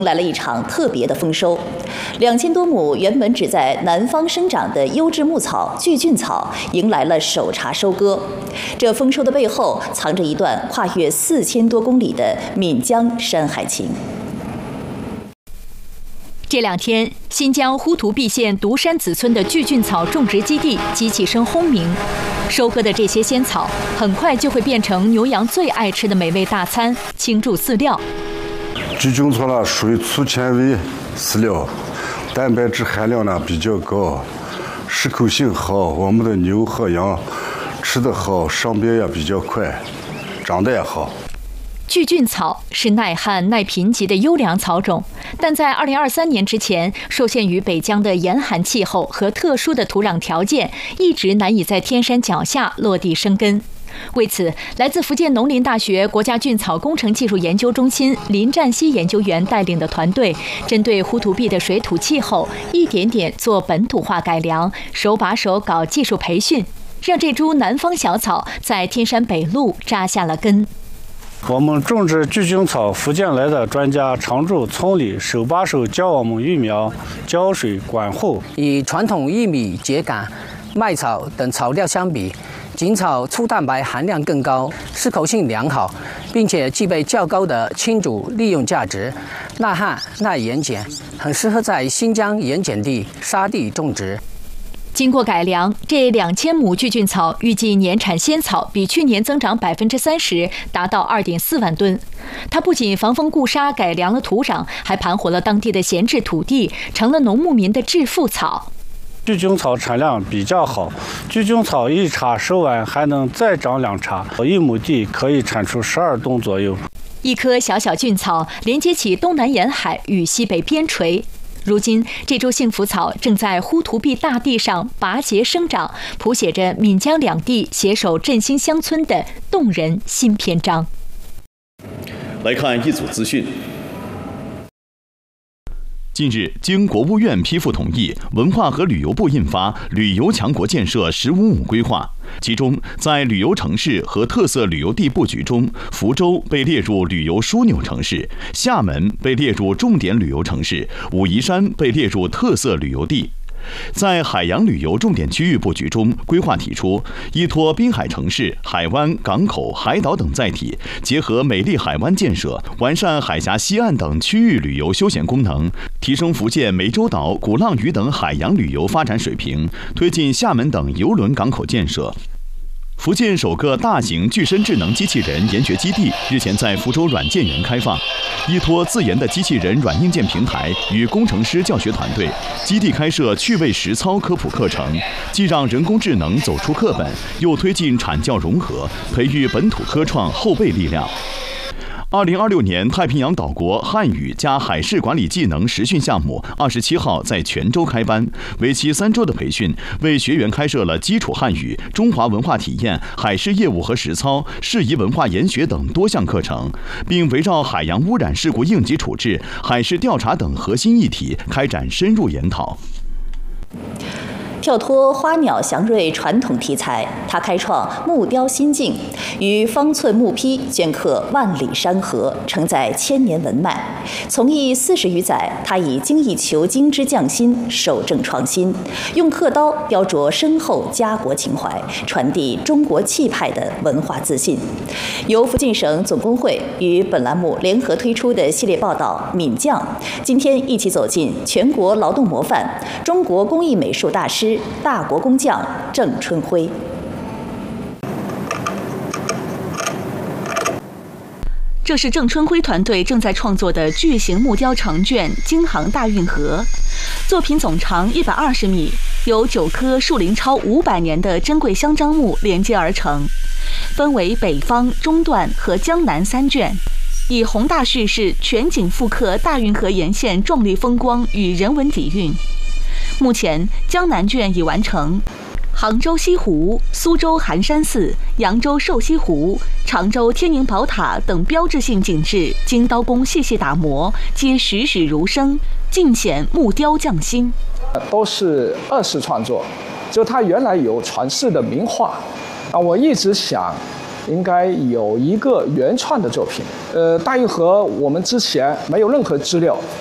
来了一场特别的丰收，2000多亩原本只在南方生长的优质牧草巨菌草迎来了首茬收割。这丰收的背后，藏着一段跨越4000多公里的闽江山海情。 这2天，新疆呼图壁县独山子村的巨菌草种植基地机器声轰鸣，收割的这些仙草很快就会变成牛羊最爱吃的美味大餐——青贮饲料。 巨菌草呢属于粗纤维饲料，蛋白质含量呢比较高，适口性好，我们的牛和羊吃得好，上边也比较快，长得也好。 巨菌草是耐旱耐贫瘠的优良草种，但在2023年之前，受限于北疆的严寒气候和特殊的土壤条件，一直难以在天山脚下落地生根。为此，来自福建农林大学国家菌草工程技术研究中心林占西研究员带领的团队，针对呼图壁的水土气候，一点点做本土化改良，手把手搞技术培训，让这株南方小草在天山北麓扎下了根。 我们种植巨菌草，福建来的专家常驻村里，手把手教我们育苗、浇水、管护。 与传统玉米、秸秆、麦草等草料相比，锦草粗蛋白含量更高，适口性良好，并且具备较高的清煮利用价值，耐旱耐盐碱，很适合在新疆盐碱地、沙地种植。 经过改良，这2000亩巨菌草预计年产仙草比去年增长30%，达到2.4万吨。它不仅防风固沙，改良了土壤，还盘活了当地的闲置土地，成了农牧民的致富草。 巨菌草产量比较好，巨菌草1茬收完还能再长2茬，1亩地可以产出12吨左右。 一棵小小菌草连接起东南沿海与西北边陲。如今，这株幸福草正在呼图壁大地上拔节生长，谱写着闽江两地携手振兴乡村的动人新篇章。 来看一组资讯。 近日，经国务院批复同意，文化和旅游部印发《旅游强国建设“15+5”规划》，其中在旅游城市和特色旅游地布局中，福州被列入旅游枢纽城市，厦门被列入重点旅游城市，武夷山被列入特色旅游地。在海洋旅游重点区域布局中，规划提出依托滨海城市、海湾、港口、海岛等载体，结合美丽海湾建设，完善海峡西岸等区域旅游休闲功能，提升福建湄洲岛、鼓浪屿等海洋旅游发展水平，推进厦门等邮轮港口建设。福建首个大型具身智能机器人研学基地日前在福州软件园开放，依托自研的机器人软硬件平台与工程师教学团队，基地开设趣味实操科普课程，既让人工智能走出课本，又推进产教融合，培育本土科创后备力量。2026年太平洋岛国汉语加海事管理技能实训项目27号在泉州开班，为期3周的培训，为学员开设了基础汉语、中华文化体验、海事业务和实操、适宜文化研学等多项课程，并围绕海洋污染事故应急处置、海事调查等核心议题开展深入研讨。 跳脱花鸟祥瑞传统题材，他开创木雕新境，于方寸木坯镌刻万里山河，承载千年文脉。从艺40余载，他以精益求精之匠心，守正创新，用刻刀雕琢深厚家国情怀，传递中国气派的文化自信。由福建省总工会与本栏目联合推出的系列报道《闽匠》，今天一起走进全国劳动模范、中国工艺美术大师、大国工匠郑春辉。 这是郑春辉团队正在创作的巨型木雕长卷《京杭大运河》，作品总长120米，由9棵树龄超500年的珍贵香樟木连接而成，分为北方、中段和江南3卷，以宏大叙事全景复刻大运河沿线壮丽风光与人文底蕴。目前江南卷已完成，杭州西湖、苏州寒山寺、扬州瘦西湖、常州天宁宝塔等标志性景致，经刀工细细打磨，皆栩栩如生，尽显木雕匠心。 都是2次创作，就他原来有传世的名画，我一直想应该有一个原创的作品。大运河我们之前没有任何资料，